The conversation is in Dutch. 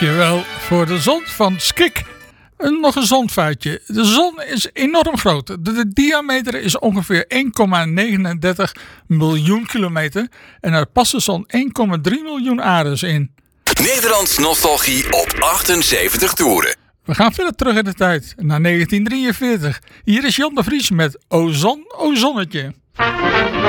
Dankjewel voor de zon van Skik. Nog een zonfeitje. De zon is enorm groot. De diameter is ongeveer 1,39 miljoen kilometer. En er passen zo'n 1,3 miljoen aardes in. Nederlands nostalgie op 78 toeren. We gaan verder terug in de tijd, naar 1943. Hier is Jan de Vries met O Zon, O Zonnetje.